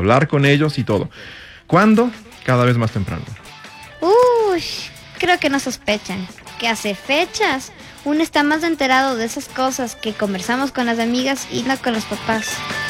hablar con ellos y todo. ¿Cuándo? Cada vez más temprano. Uy, creo que no sospechan que hace fechas uno está más enterado de esas cosas que conversamos con las amigas y no con los papás.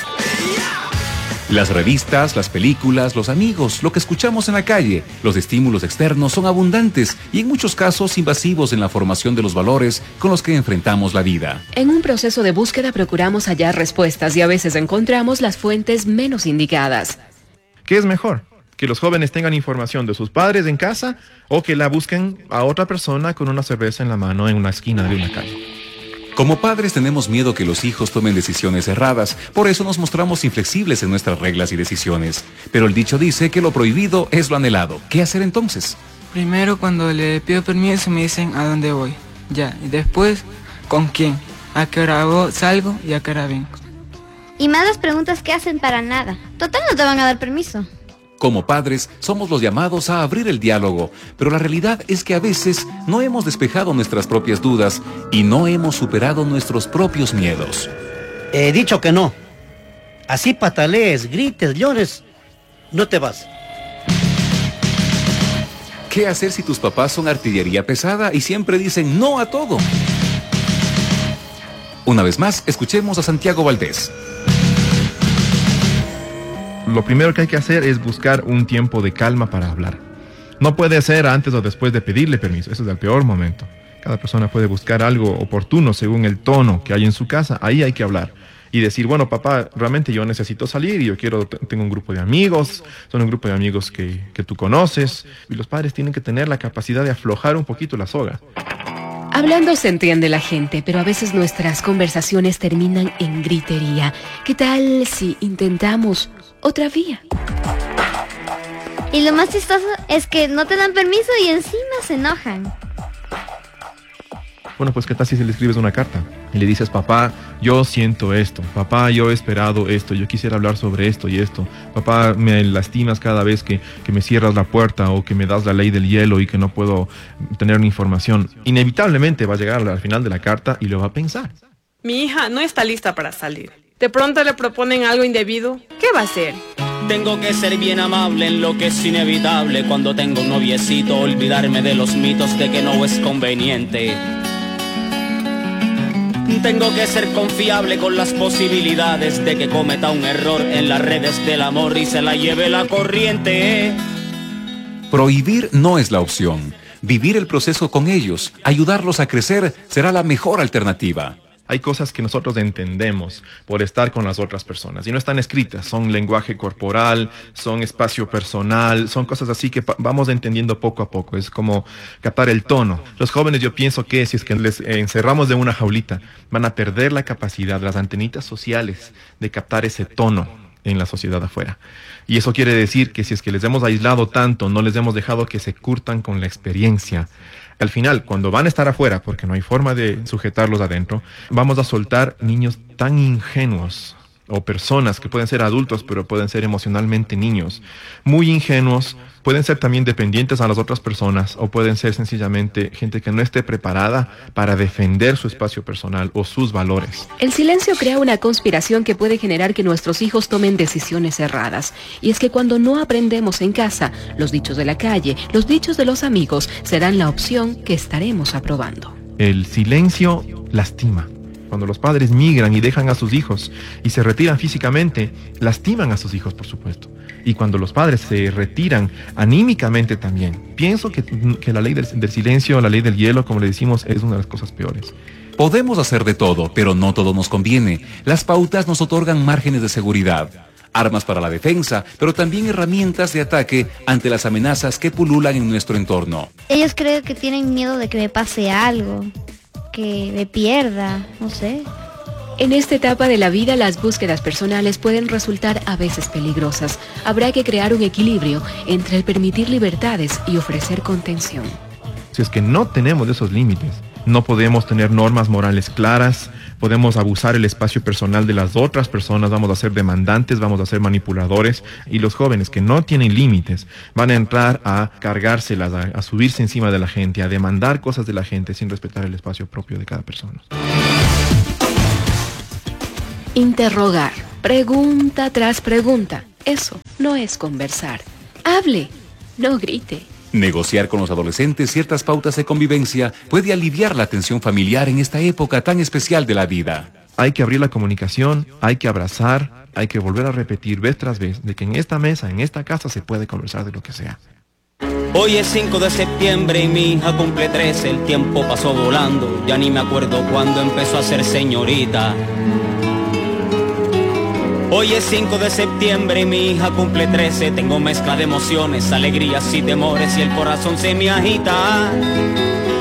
Las revistas, las películas, los amigos, lo que escuchamos en la calle, los estímulos externos son abundantes y en muchos casos invasivos en la formación de los valores con los que enfrentamos la vida. En un proceso de búsqueda procuramos hallar respuestas y a veces encontramos las fuentes menos indicadas. ¿Qué es mejor? ¿Que los jóvenes tengan información de sus padres en casa o que la busquen a otra persona con una cerveza en la mano en una esquina de una calle? Como padres tenemos miedo que los hijos tomen decisiones erradas, por eso nos mostramos inflexibles en nuestras reglas y decisiones. Pero el dicho dice que lo prohibido es lo anhelado. ¿Qué hacer entonces? Primero, cuando le pido permiso me dicen a dónde voy, ya, y después, ¿con quién? ¿A qué hora salgo y a qué hora vengo? Y más las preguntas que hacen para nada. Total, no te van a dar permiso. Como padres, somos los llamados a abrir el diálogo, pero la realidad es que a veces no hemos despejado nuestras propias dudas y no hemos superado nuestros propios miedos. He dicho que no. Así patalees, grites, llores, no te vas. ¿Qué hacer si tus papás son artillería pesada y siempre dicen no a todo? Una vez más, escuchemos a Santiago Valdés. Lo primero que hay que hacer es buscar un tiempo de calma para hablar. No puede ser antes o después de pedirle permiso, ese es el peor momento. Cada persona puede buscar algo oportuno según el tono que hay en su casa, ahí hay que hablar. Y decir, bueno, papá, realmente yo necesito salir y tengo un grupo de amigos, son un grupo de amigos que tú conoces. Y los padres tienen que tener la capacidad de aflojar un poquito la soga. Hablando se entiende la gente, pero a veces nuestras conversaciones terminan en gritería. ¿Qué tal si intentamos otra vía? Y lo más chistoso es que no te dan permiso y encima se enojan. Bueno, pues ¿qué tal si le escribes una carta? Y le dices, papá, yo siento esto. Papá, yo he esperado esto. Yo quisiera hablar sobre esto y esto. Papá, me lastimas cada vez que me cierras la puerta o que me das la ley del hielo y que no puedo tener una información. Inevitablemente va a llegar al final de la carta y lo va a pensar. Mi hija no está lista para salir. De pronto le proponen algo indebido. ¿Qué va a hacer? Tengo que ser bien amable en lo que es inevitable. Cuando tengo un noviecito, olvidarme de los mitos de que no es conveniente. Tengo que ser confiable con las posibilidades de que cometa un error en las redes del amor y se la lleve la corriente. Prohibir no es la opción. Vivir el proceso con ellos, ayudarlos a crecer, será la mejor alternativa. Hay cosas que nosotros entendemos por estar con las otras personas y no están escritas, son lenguaje corporal, son espacio personal, son cosas así que vamos entendiendo poco a poco, es como captar el tono. Los jóvenes, yo pienso que si es que les encerramos en una jaulita, van a perder la capacidad, las antenitas sociales de captar ese tono en la sociedad afuera. Y eso quiere decir que si es que les hemos aislado tanto, no les hemos dejado que se curtan con la experiencia, al final, cuando van a estar afuera, porque no hay forma de sujetarlos adentro, vamos a soltar niños tan ingenuos, o personas que pueden ser adultos, pero pueden ser emocionalmente niños, muy ingenuos, pueden ser también dependientes a las otras personas, o pueden ser sencillamente gente que no esté preparada para defender su espacio personal o sus valores. El silencio crea una conspiración que puede generar que nuestros hijos tomen decisiones erradas. Y es que cuando no aprendemos en casa, los dichos de la calle, los dichos de los amigos, serán la opción que estaremos aprobando. El silencio lastima. Cuando los padres migran y dejan a sus hijos y se retiran físicamente, lastiman a sus hijos, por supuesto. Y cuando los padres se retiran anímicamente también. Pienso que la ley del silencio, la ley del hielo, como le decimos, es una de las cosas peores. Podemos hacer de todo, pero no todo nos conviene. Las pautas nos otorgan márgenes de seguridad, armas para la defensa, pero también herramientas de ataque ante las amenazas que pululan en nuestro entorno. Ellos creo que tienen miedo de que me pase algo, que me pierda, no sé. En esta etapa de la vida, las búsquedas personales pueden resultar a veces peligrosas. Habrá que crear un equilibrio entre el permitir libertades y ofrecer contención. Si es que no tenemos esos límites, no podemos tener normas morales claras, podemos abusar el espacio personal de las otras personas, vamos a ser demandantes, vamos a ser manipuladores, y los jóvenes que no tienen límites van a entrar a cargárselas, a subirse encima de la gente, a demandar cosas de la gente sin respetar el espacio propio de cada persona. Interrogar, pregunta tras pregunta. Eso no es conversar. Hable, no grite. Negociar con los adolescentes ciertas pautas de convivencia puede aliviar la tensión familiar en esta época tan especial de la vida. Hay que abrir la comunicación, hay que abrazar, hay que volver a repetir vez tras vez de que en esta mesa, en esta casa se puede conversar de lo que sea. Hoy es 5 de septiembre y mi hija cumple 13, el tiempo pasó volando, ya ni me acuerdo cuándo empezó a ser señorita. Hoy es 5 de septiembre y mi hija cumple 13, tengo mezcla de emociones, alegrías y temores y el corazón se me agita.